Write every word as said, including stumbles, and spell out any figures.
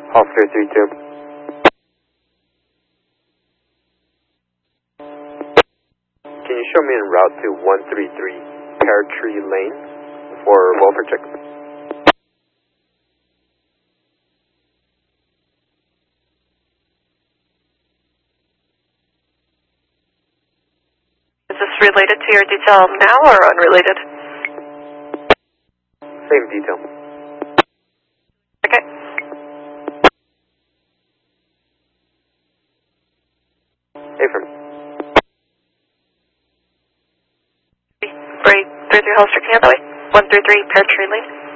Officer three two. Can you show me en route to one three three Pear Tree Lane for welfare check? Is this related to your detail now or unrelated? Same detail. Okay. Affirm. three three three Hollister, can you have that way? one three three Pear Tree Lane.